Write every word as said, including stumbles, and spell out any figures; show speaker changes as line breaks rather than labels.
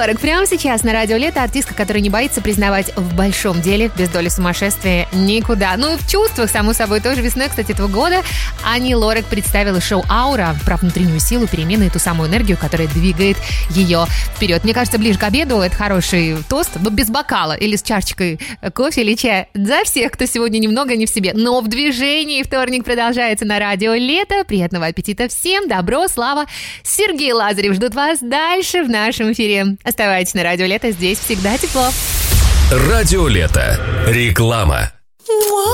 Лорак прямо сейчас на радио Лето, артистка, которая не боится признавать в большом деле, без доли сумасшествия никуда. Ну и в чувствах, само собой, тоже весной, кстати, этого года Ани Лорак представила шоу «Аура» про внутреннюю силу, перемены и ту самую энергию, которая двигает ее вперед. Мне кажется, ближе к обеду это хороший тост, без бокала или с чашечкой кофе или чая. За всех, кто сегодня немного не в себе, но в движении. Вторник продолжается на радио Лето. Приятного аппетита всем, добро, слава. Сергей Лазарев ждут вас дальше в нашем эфире. Оставайтесь на радио Лето, здесь всегда тепло.
Радио Лето. Реклама.